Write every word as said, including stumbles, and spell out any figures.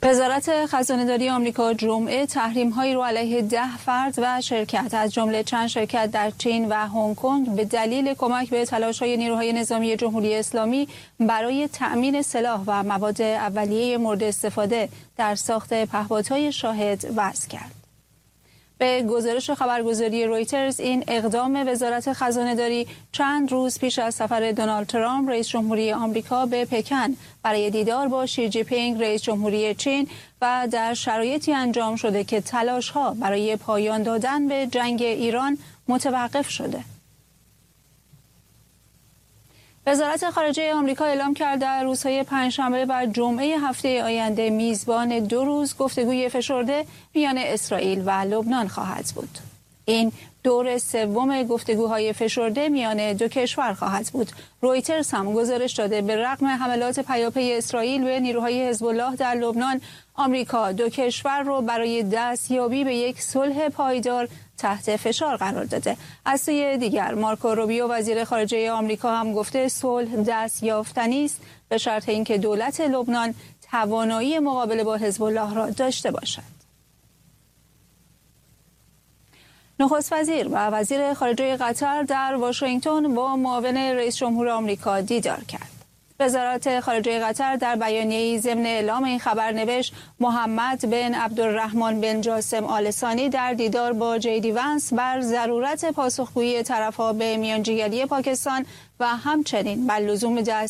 وزارت خزانه‌داری آمریکا جمعه تحریم‌هایی را علیه ده فرد و شرکت از جمله چند شرکت در چین و هنگ کنگ به دلیل کمک به تلاش‌های نیروهای نظامی جمهوری اسلامی برای تأمین سلاح و مواد اولیه مورد استفاده در ساخت پهپادهای شاهد وضع کرد. به گزارش خبرگزاری رویترز این اقدام وزارت خزانه‌داری چند روز پیش از سفر دونالد ترامپ رئیس جمهوری آمریکا به پکن برای دیدار با شی جی پینگ رئیس جمهوری چین و در شرایطی انجام شده که تلاش‌ها برای پایان دادن به جنگ ایران متوقف شده. وزارت خارجه آمریکا اعلام کرد در روزهای پنجشنبه و جمعه هفته آینده میزبان دو روز گفتگوی فشرده میان اسرائیل و لبنان خواهد بود. این دور سوم گفتگوهای فشرده میان دو کشور خواهد بود. رویترز هم گزارش داده به رغم حملات پیاپی اسرائیل به نیروهای حزب الله در لبنان، آمریکا دو کشور رو برای دستیابی به یک صلح پایدار تحت فشار قرار داده. از سوی دیگر مارکو روبیو وزیر خارجه آمریکا هم گفته صلح دست یافتنی است به شرط اینکه دولت لبنان توانایی مقابله با حزب الله را داشته باشد. نخست وزیر و وزیر خارجه قطر در واشنگتن با معاون رئیس جمهور آمریکا دیدار کرد. وزارت خارجه قطر در بیانیه‌ای ضمن اعلام این خبر نوشت محمد بن عبدالرحمن بن جاسم آل ثانی در دیدار با جی دی ونس بر ضرورت پاسخگویی طرف‌ها به میانجیگری پاکستان و همچنین بر لزوم